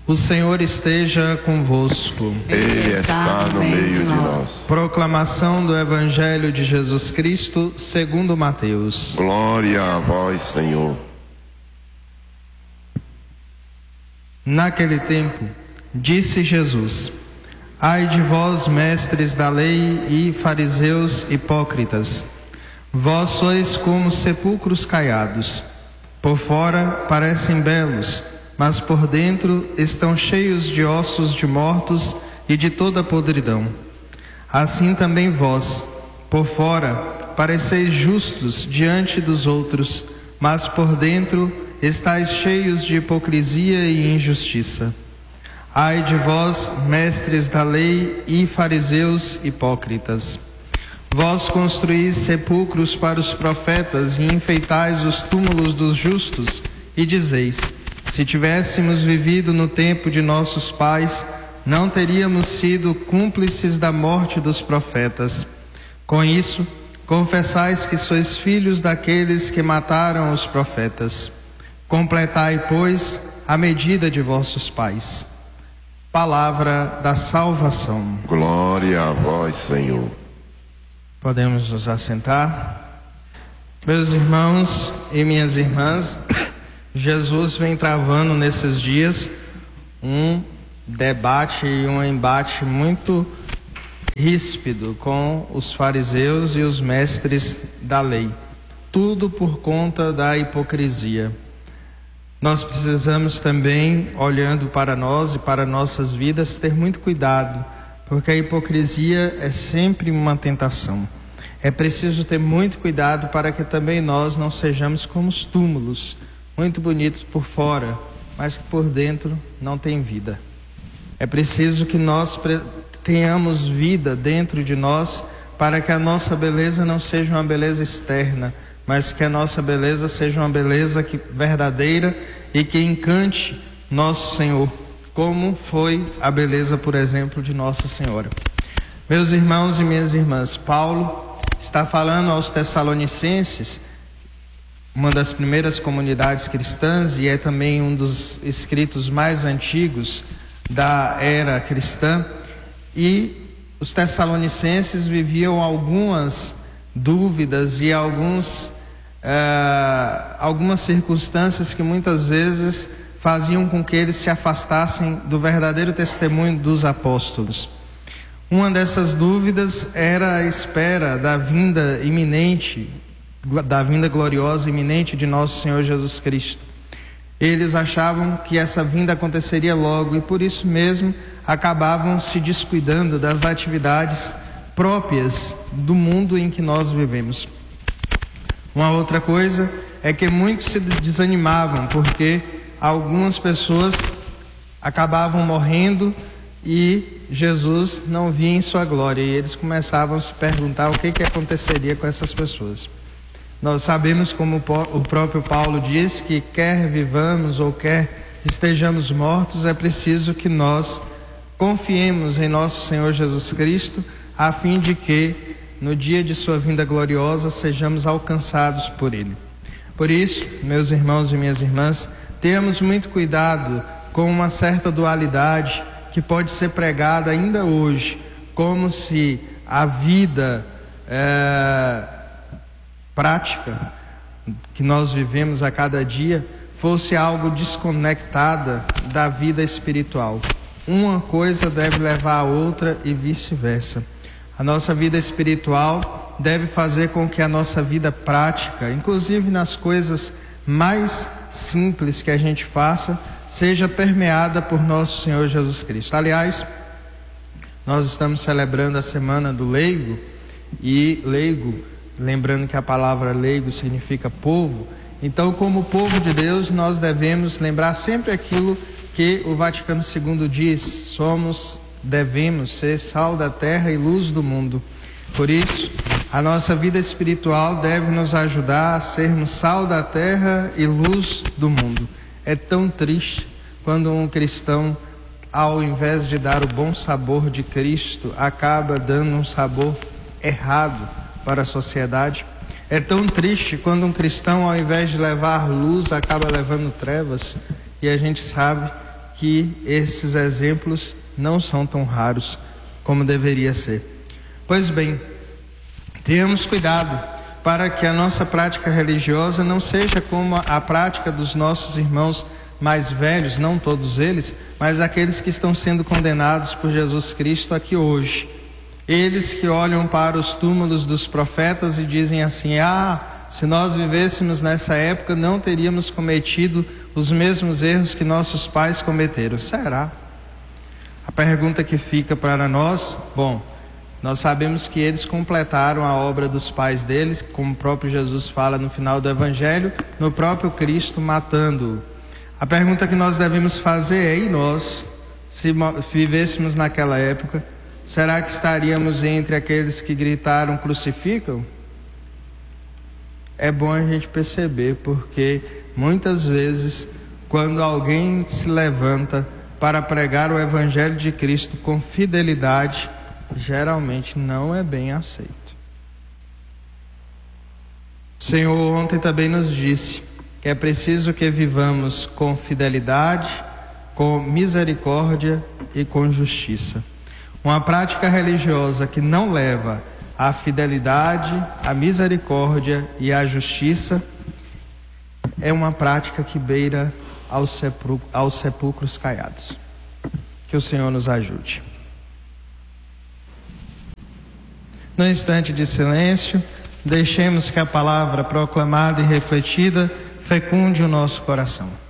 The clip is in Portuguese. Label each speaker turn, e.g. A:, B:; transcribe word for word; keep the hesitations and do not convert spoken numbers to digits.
A: O Senhor esteja convosco.
B: Ele está no meio de nós.
A: Proclamação do Evangelho de Jesus Cristo segundo Mateus.
B: Glória a vós, Senhor.
A: Naquele tempo, disse Jesus: Ai de vós, mestres da lei e fariseus hipócritas, vós sois como sepulcros caiados. Por fora parecem belos, mas por dentro estão cheios de ossos de mortos e de toda podridão. Assim também vós, por fora, pareceis justos diante dos outros, mas por dentro estáis cheios de hipocrisia e injustiça. Ai de vós, mestres da lei e fariseus hipócritas, vós construís sepulcros para os profetas e enfeitais os túmulos dos justos, e dizeis: se tivéssemos vivido no tempo de nossos pais, não teríamos sido cúmplices da morte dos profetas. Com isso, confessais que sois filhos daqueles que mataram os profetas. Completai, pois, a medida de vossos pais. Palavra da salvação.
B: Glória a vós, Senhor.
A: Podemos nos assentar? Meus irmãos e minhas irmãs, Jesus vem travando nesses dias um debate e um embate muito ríspido com os fariseus e os mestres da lei. Tudo por conta da hipocrisia. Nós precisamos também, olhando para nós e para nossas vidas, ter muito cuidado, porque a hipocrisia é sempre uma tentação. É preciso ter muito cuidado para que também nós não sejamos como os túmulos, muito bonitos por fora, mas que por dentro não tem vida. É preciso que nós tenhamos vida dentro de nós, para que a nossa beleza não seja uma beleza externa, mas que a nossa beleza seja uma beleza que, verdadeira e que encante nosso Senhor, como foi a beleza, por exemplo, de Nossa Senhora. Meus irmãos e minhas irmãs, Paulo está falando aos Tessalonicenses, uma das primeiras comunidades cristãs, e é também um dos escritos mais antigos da era cristã, e os Tessalonicenses viviam algumas dúvidas e alguns, uh, algumas circunstâncias que muitas vezes faziam com que eles se afastassem do verdadeiro testemunho dos apóstolos. Uma dessas dúvidas era a espera da vinda iminente, da vinda gloriosa iminente de nosso Senhor Jesus Cristo. Eles achavam que essa vinda aconteceria logo e por isso mesmo acabavam se descuidando das atividades próprias do mundo em que nós vivemos. Uma outra coisa é que muitos se desanimavam porque algumas pessoas acabavam morrendo e Jesus não via em sua glória, e eles começavam a se perguntar o que, que aconteceria com essas pessoas. Nós sabemos, como o próprio Paulo diz, que quer vivamos ou quer estejamos mortos, é preciso que nós confiemos em nosso Senhor Jesus Cristo, a fim de que no dia de sua vinda gloriosa sejamos alcançados por Ele. Por isso, meus irmãos e minhas irmãs, tenhamos muito cuidado com uma certa dualidade que pode ser pregada ainda hoje, como se a vida é, prática que nós vivemos a cada dia fosse algo desconectada da vida espiritual. Uma coisa deve levar a outra e vice-versa. A nossa vida espiritual deve fazer com que a nossa vida prática, inclusive nas coisas mais simples que a gente faça, seja permeada por nosso Senhor Jesus Cristo. Aliás, nós estamos celebrando a Semana do Leigo, e leigo, lembrando que a palavra leigo significa povo. Então, como povo de Deus, nós devemos lembrar sempre aquilo que o Vaticano segundo diz: somos, devemos ser sal da terra e luz do mundo. Por isso, a nossa vida espiritual deve nos ajudar a sermos sal da terra e luz do mundo. É tão triste quando um cristão, ao invés de dar o bom sabor de Cristo, acaba dando um sabor errado para a sociedade. É tão triste quando um cristão, ao invés de levar luz, acaba levando trevas. E a gente sabe que esses exemplos não são tão raros como deveria ser. Pois bem, tenhamos cuidado para que a nossa prática religiosa não seja como a prática dos nossos irmãos mais velhos, não todos eles, mas aqueles que estão sendo condenados por Jesus Cristo aqui hoje. Eles que olham para os túmulos dos profetas e dizem assim: ah, se nós vivêssemos nessa época não teríamos cometido os mesmos erros que nossos pais cometeram. Será? A pergunta que fica para nós, bom, nós sabemos que eles completaram a obra dos pais deles, como o próprio Jesus fala no final do Evangelho, no próprio Cristo matando-o. A pergunta que nós devemos fazer é: e nós, se vivêssemos naquela época, será que estaríamos entre aqueles que gritaram crucificam? É bom a gente perceber, porque muitas vezes, quando alguém se levanta para pregar o Evangelho de Cristo com fidelidade, geralmente não é bem aceito. O Senhor ontem também nos disse que é preciso que vivamos com fidelidade, com misericórdia e com justiça. Uma prática religiosa que não leva à fidelidade, à misericórdia e à justiça é uma prática que beira aos sepulcros, aos sepulcros caiados. Que o Senhor nos ajude. No instante de silêncio, deixemos que a palavra proclamada e refletida fecunde o nosso coração.